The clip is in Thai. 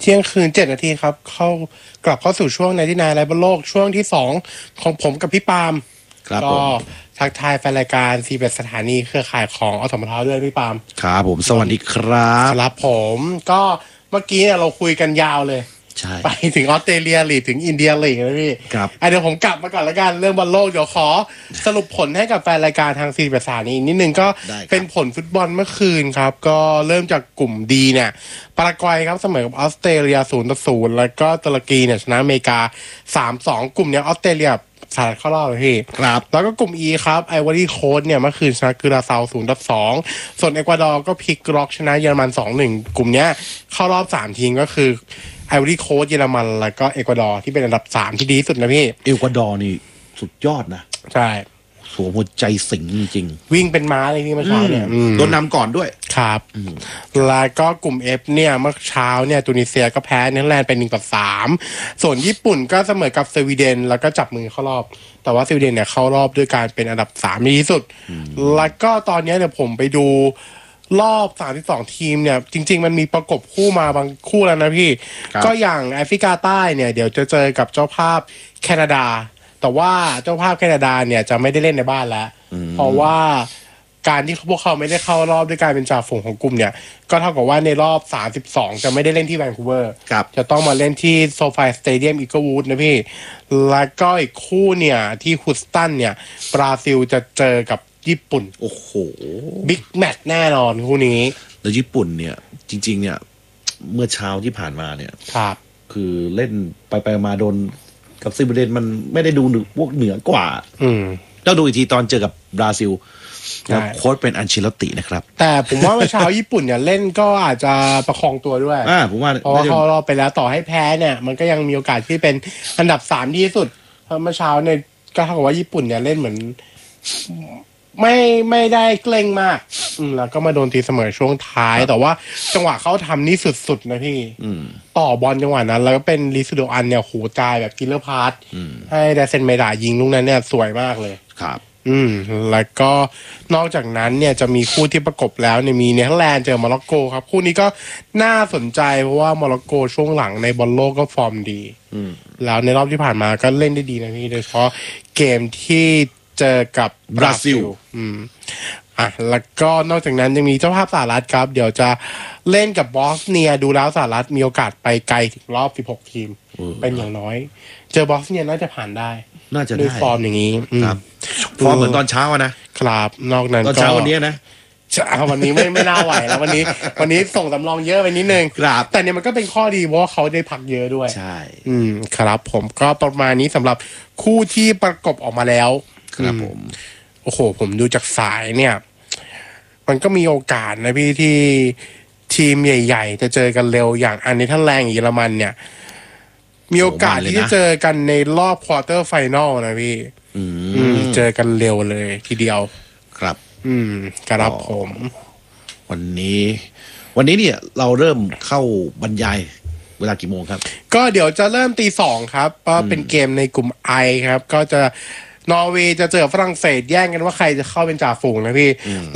ที่ยงคืน7 นาทีครับกลับเข้าสู่ช่วงในที่นายไลฟ์บนโลกช่วงที่2ของผมกับพี่ปาล์มก็ทักทายแฟนรายการ41สถานีเครือข่ายของอสมทด้วยพี่ปาล์มครับผมสวัสดีครับครับผมก็เมื่อกี้เราคุยกันยาวเลยไปถึงออสเตรเลียลีกถึงอินเดียลีกนะพี่เดี๋ยวผมกลับมาก่อนละกันเรื่องบอลโลกเดี๋ยวขอสรุปผลให้กับแฟนรายการทาง41สถานีนิดนึงก็เป็นผลฟุตบอลเมื่อคืนครับก็เริ่มจากกลุ่มดีเนี่ยปารากวัยครับเสมอกับออสเตรเลีย0-0แล้วก็ตุรกีเนี่ยชนะอเมริกา3-2กลุ่มเนี้ยออสเตรเลียสารเข้ารอบเลยพี่ครับแล้วก็กลุ่ม E ครับไอวอรี่โค้ชเนี่ยเมื่อคืนชนะกุราเซา0-2ส่วนเอกวาดอร์ก็พลิกล็อกชนะเยอรมัน2-1กลุ่มเนี้ยเข้ารอบ3ทีมก็คือไอวอรี่โค้ชเยอรมันแล้วก็เอกวาดอร์ที่เป็นอันดับ3ที่ดีที่สุดนะพี่เอกวาดอร์นี่สุดยอดนะใช่สวมหัวใจสิงจริงๆวิ่งเป็นม้าเลยพี่เมื่อเช้าเนี่ยโดนนำก่อนด้วยครับแล้วก็กลุ่ม F เนี่ยเมื่อเช้าเนี่ยตุนิเซียก็แพ้เนเธอร์แลนด์ไป1-3ส่วนญี่ปุ่นก็เสมอกับสวีเดนแล้วก็จับมือเข้ารอบแต่ว่าสวีเดนเนี่ยเข้ารอบด้วยการเป็นอันดับ3ดีที่สุดแล้วก็ตอนนี้เนี่ยผมไปดูรอบ32ทีมเนี่ยจริงๆมันมีประกบคู่มาบางคู่แล้วนะพี่ก็อย่างแอฟริกาใต้เนี่ยเดี๋ยวจะเจอกับเจ้าภาพแคนาดาแต่ว่าเจ้าภาพแคนาดาเนี่ยจะไม่ได้เล่นในบ้านแล้วเพราะว่าการที่พวกเขาไม่ได้เข้ารอบด้วยการเป็นจ่าฝูงของกลุ่มเนี่ยก็เท่ากับว่าในรอบ32จะไม่ได้เล่นที่แวนคูเวอร์จะต้องมาเล่นที่โซฟาสเตเดียมอีเกิลวูดนะพี่แล้วก็อีกคู่เนี่ยที่ฮูสตันเนี่ยบราซิลจะเจอกับญี่ปุ่นโอ้โหบิ๊กแมตช์แน่นอนคู่นี้แล้วญี่ปุ่นเนี่ยจริงๆเนี่ยเมื่อเช้าที่ผ่านมาเนี่ยครับคือเล่นไปมาโดนกับซิมเบเดนมันไม่ได้ดูพวกเหนือกว่าต้องดูอีกทีตอนเจอกับบราซิลแล้วโค้ชเป็นอันเชลตินะครับแต่ผมว่าเมื่อเช้าญี่ปุ่นเนี่ยเล่นก็อาจจะประคองตัวด้วยผมว่าเพราะว่าเขารอบไปแล้วต่อให้แพ้เนี่ยมันก็ยังมีโอกาสที่เป็นอันดับ3ดีที่สุดเพราะเมื่อเช้าเนี่ยก็เท่ากับว่าญี่ปุ่นเนี่ยเล่นเหมือนไม่ได้เกรงมากแล้วก็มาโดนตีเสมอช่วงท้ายแต่ว่าจังหวะเขาทำนี่สุดๆนะพี่ต่อบอลจังหวะนั้นแล้วก็เป็นลิซูโดอันเนี่ยโหจ่ายแบบกิลเลอร์พาสให้ไดเซนเมดายิงลูกนั้นเนี่ยสวยมากเลยครับแล้วก็นอกจากนั้นเนี่ยจะมีคู่ที่ประกบแล้วเนี่ยมีเนเธอร์แลนด์เจอโมร็อกโกครับคู่นี้ก็น่าสนใจเพราะว่าโมร็อกโกช่วงหลังในบอลโลกก็ฟอร์มดีแล้วในรอบที่ผ่านมาก็เล่นได้ดีนะพี่โดยเฉพาะเกมที่เจอกับบราซิลแล้วก็นอกจากนั้นยังมีเจ้าภาพสหรัฐครับเดี๋ยวจะเล่นกับบอสเนียดูแล้วสหรัฐมีโอกาสไปไกลถึงรอบ16ทีมเป็นอย่างน้อยเจอบอสเนียน่าจะผ่านได้น่าจะได้ด้วยฟอร์มอย่างนี้ครับฟอร์มเหมือนตอนเช้านะครับนอกนั้นตอนเช้าวันนี้นะวันนี้ไม่น่าไหวแล้ววันนี้ส่งสำรองเยอะไปนิดนึงแต่เนี่ยมันก็เป็นข้อดีเพราะว่าเขาได้พักเยอะด้วยใช่ครับผมก็ประมาณนี้สำหรับคู่ที่ประกบออกมาแล้วครับผมโอ้โหผมดูจากสายเนี่ยมันก็มีโอกาสนะพี่ที่ทีมใหญ่ๆจะเจอกันเร็วอย่างเนเธอร์แลนด์เยอรมันเนี่ยมีโอกาสที่จะเจอกันในรอบควอเตอร์ไฟนอลนะพี่เจอกันเร็วเลยทีเดียวครับครับผมวันนี้เนี่ยเราเริ่มเข้าบรรยายเวลากี่โมงครับก็เดี๋ยวจะเริ่ม2:00ครับเพราะเป็นเกมในกลุ่ม I ครับก็จะนอร์เวย์จะเจอฝรั่งเศสแย่งกันว่าใครจะเข้าเป็นจ่าฝูงนะพี่